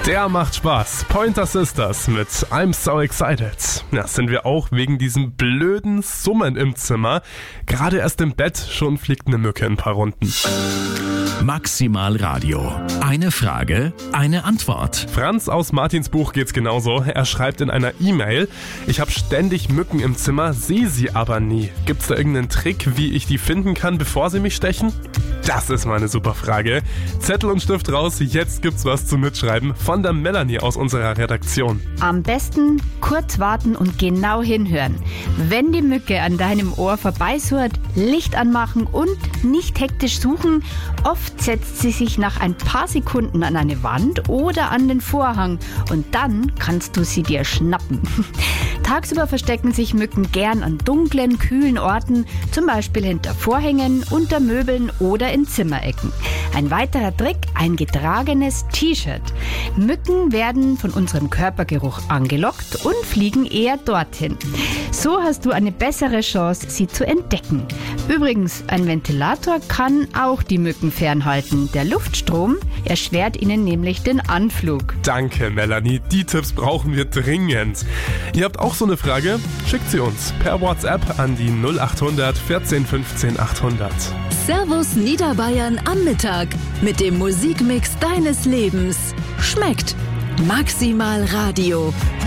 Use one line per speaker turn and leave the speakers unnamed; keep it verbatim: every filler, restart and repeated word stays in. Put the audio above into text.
Der macht Spaß. Pointer Sisters mit I'm So Excited. Ja, sind wir auch wegen diesem blöden Summen im Zimmer. Gerade erst im Bett, schon fliegt eine Mücke in ein paar Runden.
Maximal Radio. Eine Frage, eine Antwort.
Franz aus Martins Buch geht's genauso. Er schreibt in einer E-Mail: Ich habe ständig Mücken im Zimmer, sehe sie aber nie. Gibt's da irgendeinen Trick, wie ich die finden kann, bevor sie mich stechen? Das ist mal eine super Frage. Zettel und Stift raus, jetzt gibt's was zum Mitschreiben von der Melanie aus unserer Redaktion.
Am besten kurz warten und genau hinhören. Wenn die Mücke an deinem Ohr vorbeisurrt, Licht anmachen und nicht hektisch suchen. Oft setzt sie sich nach ein paar Sekunden an eine Wand oder an den Vorhang und dann kannst du sie dir schnappen. Tagsüber verstecken sich Mücken gern an dunklen, kühlen Orten, zum Beispiel hinter Vorhängen, unter Möbeln oder in Zimmerecken. Ein weiterer Trick, ein getragenes T-Shirt. Mücken werden von unserem Körpergeruch angelockt und fliegen eher dorthin. So hast du eine bessere Chance, sie zu entdecken. Übrigens, ein Ventilator kann auch die Mücken fernhalten. Der Luftstrom erschwert ihnen nämlich den Anflug.
Danke, Melanie. Die Tipps brauchen wir dringend. Ihr habt auch so eine Frage? Schickt sie uns per WhatsApp an die null acht hundert vierzehn fünfzehn achthundert.
Servus Niederbayern am Mittag mit dem Musikmix deines Lebens. Schmeckt Maximal Radio.